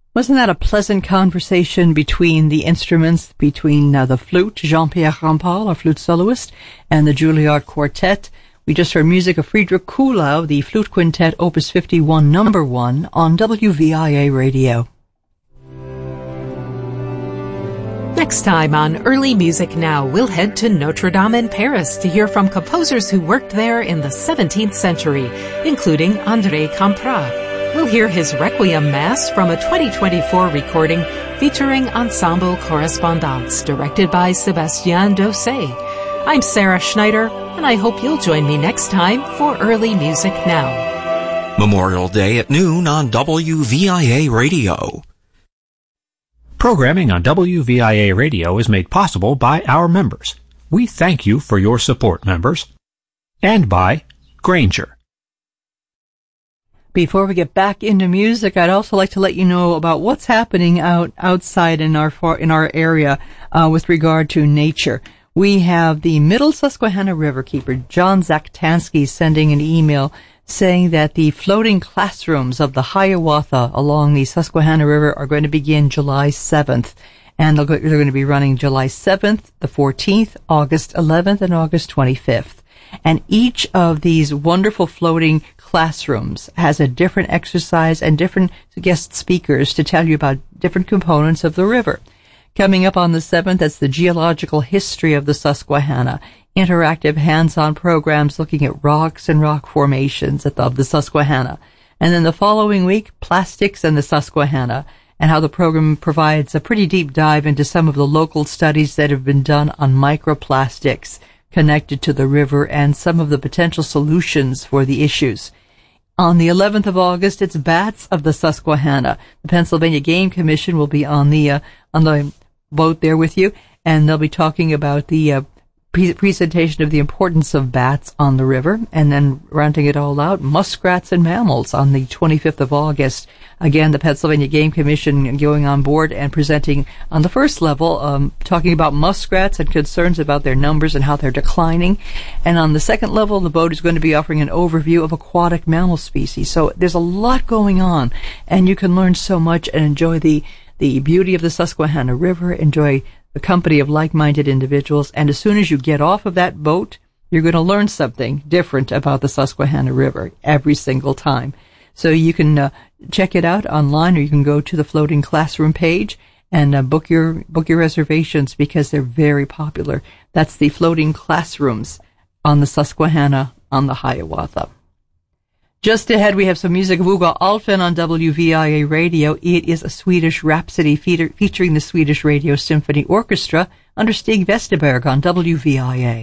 Wasn't that a pleasant conversation between the instruments, between the flute, Jean-Pierre Rampal, our flute soloist, and the Juilliard Quartet? We just heard music of Friedrich Kuhlau, the Flute Quintet, Opus 51, number 1, on WVIA Radio. Next time on Early Music Now, we'll head to Notre Dame in Paris to hear from composers who worked there in the 17th century, including André Campra. We'll hear his Requiem Mass from a 2024 recording featuring Ensemble Correspondance, directed by Sébastien Dosset. I'm Sarah Schneider, and I hope you'll join me next time for Early Music Now. Memorial Day at noon on WVIA Radio. Programming on WVIA Radio is made possible by our members. We thank you for your support, members. And by Granger. Before we get back into music, I'd also like to let you know about what's happening outside in our area with regard to nature. We have the Middle Susquehanna Riverkeeper, John Zaktansky, sending an email saying that the floating classrooms of the Hiawatha along the Susquehanna River are going to begin July 7th. And they're going to be running July 7th, the 14th, August 11th, and August 25th. And each of these wonderful floating classrooms has a different exercise and different guest speakers to tell you about different components of the river. Coming up on the 7th, that's the geological history of the Susquehanna, interactive hands-on programs looking at rocks and rock formations of the Susquehanna. And then the following week, plastics and the Susquehanna, and how the program provides a pretty deep dive into some of the local studies that have been done on microplastics connected to the river and some of the potential solutions for the issues. On the 11th of August, it's Bats of the Susquehanna. The Pennsylvania Game Commission will be on the boat there with you, and they'll be talking about the presentation of the importance of bats on the river, and then rounding it all out, muskrats and mammals on the 25th of August. Again, the Pennsylvania Game Commission going on board and presenting on the first level, talking about muskrats and concerns about their numbers and how they're declining. And on the second level, the boat is going to be offering an overview of aquatic mammal species. So there's a lot going on, and you can learn so much and enjoy the beauty of the Susquehanna River, enjoy the company of like-minded individuals, and as soon as you get off of that boat, you're going to learn something different about the Susquehanna River every single time. So you can check it out online, or you can go to the Floating Classroom page and book your reservations because they're very popular. That's the Floating Classrooms on the Susquehanna on the Hiawatha. Just ahead, we have some music of Hugo Alfvén on WVIA Radio. It is a Swedish Rhapsody featuring the Swedish Radio Symphony Orchestra under Stig Westerberg on WVIA.